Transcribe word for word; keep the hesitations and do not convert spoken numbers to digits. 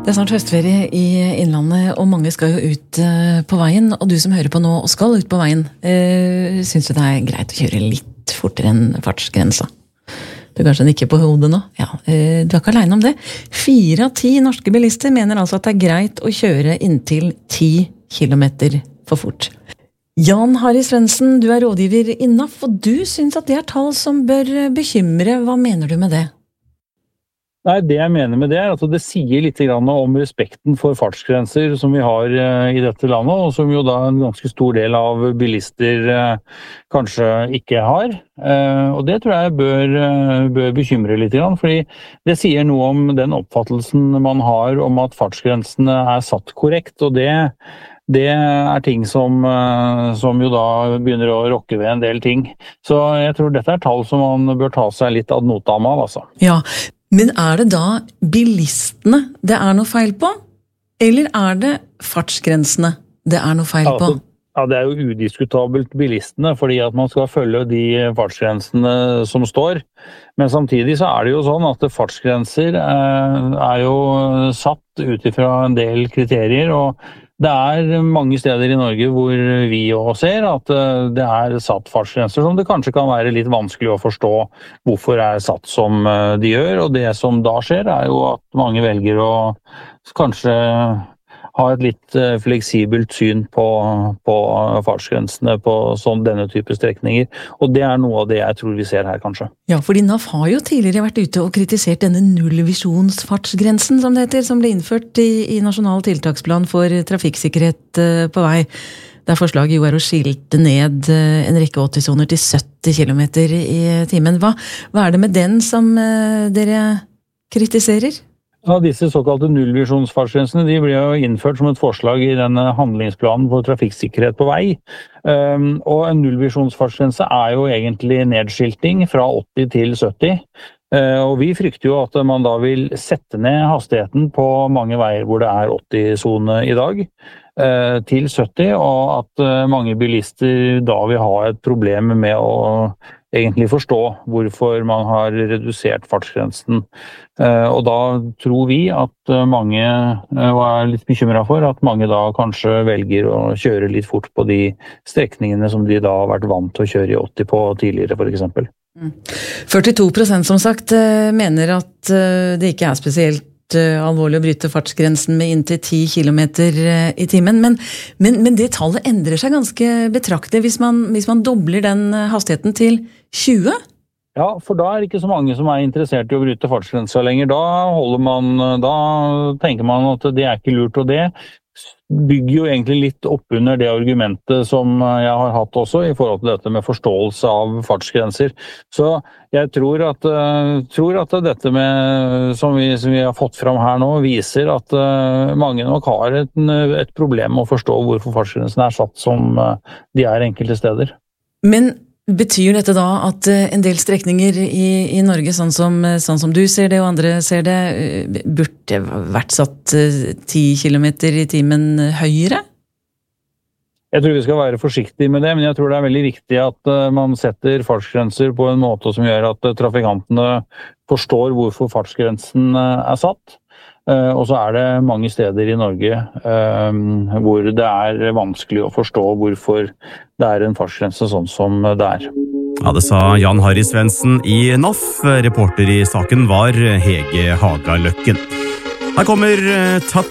Det er snart høstferie i Innlandet, og mange skal jo ut på veien. Og du som hører på nå og skal ut på veien, øh, synes du det er greit å kjøre litt fortere enn fartsgrensa? Du kanskje nikker på hodet nå? Ja, øh, du er ikke alene om det. Fire av ti norske bilister mener altså at det er greit å kjøre inntil ti kilometer for fort. Jan Harry Svendsen, du er rådgiver i N A F, og du synes at det er tall som bør bekymre. Hva mener du med det? Nei, det jeg mener med det er at det sier litt om respekten for fartsgrenser som vi har i dette landet, og som jo da en ganske stor del av bilister kanskje ikke har. Og det tror jeg bør, bør bekymre litt, fordi det sier noe om den oppfattelsen man har om at fartsgrensene er satt korrekt, og det Det er ting som, som jo da begynner å rokke ved en del ting. Så jeg tror dette er tall som man bør ta seg litt ad notam av, altså. Ja, men er det da bilistene det er noe feil på? Eller er det fartsgrensene det er noe feil på? Ja, det er jo udiskutabelt bilistene, fordi at man skal følge de fartsgrensene som står. Men samtidig så er det jo sånn at fartsgrenser er jo satt ut ifra en del kriterier, og det er mange steder i Norge hvor vi også ser at det er satt fartsgrenser som det kanskje kan være litt vanskelig å forstå hvorfor er satt som de gjør, og det som da skjer er jo at mange velger å kanskje ha et litt fleksibelt syn på, på fartsgrensene på sånn denne type strekninger, og det er noe av det jeg tror vi ser her kanskje. Ja, fordi N A F har jo tidligere vært ute og kritisert denne nullvisjonsfartsgrensen som det heter, som ble innført i, i Nasjonal tiltaksplan for trafikksikkerhet på vei. Der forslaget jo er å skilte ned en rekke åtti-soner til sytti kilometer i timen. Hva, hva er det med den som dere kritiserer? Ja, disse såkalte nullvisjonsfartsgrensene de ble jo innført som et forslag i denne handlingsplanen for trafikksikkerhet på vei. Um, og en nullvisjonsfartsgrense er jo egentlig nedskilting fra åtti til sytti. Uh, og vi frykter jo at man da vil sette ned hastigheten på mange veier hvor det er åtti-sone i dag, uh, til sytti, og at uh, mange bilister da vil ha et problem med å egentlig forstå hvorfor man har redusert fartsgrensen. Og da tror vi at mange, og er litt bekymret for, at mange da kanskje velger å kjøre litt fort på de strekningene som de da har vært vant til å kjøre i åtti på tidligere, for eksempel. førtito prosent som sagt mener at det ikke er spesielt alvorlig å bryte fartsgrensen med inntil ti kilometer i timen, men, men, men det tallet endrer seg ganske betraktelig hvis man, hvis man dobler den hastigheten til tjue? Ja, for da er det ikke så mange som er interessert i å bryte fartsgrensa lenger. Da holder man, da tenker man at det er ikke lurt, og det bygger jo egentlig litt opp under det argumentet som jeg har hatt også i forhold til dette med forståelse av fartsgrenser. Så jeg tror at, tror at dette med, som vi, som vi har fått fram her nå, viser at mange nok har et, et problem med å forstå hvorfor fartsgrensene er satt som de er enkelte steder. Men betyr dette da at en del strekninger i, i Norge, sånn som, sånn som du ser det og andre ser det, burde vært satt ti kilometer i timen høyere? Jeg tror vi skal være forsiktige med det, men jeg tror det er veldig viktig at man setter fartsgrenser på en måte som gjør at trafikantene forstår hvorfor fartsgrensen er satt. Og så er det mange steder i Norge um, hvor det er vanskelig å forstå hvorfor det er en fartsgrense sånn som det er. Ja, det sa Jan Harry Svendsen i N A F. Reporter i saken var Hege Haga Løkken. Her kommer Takk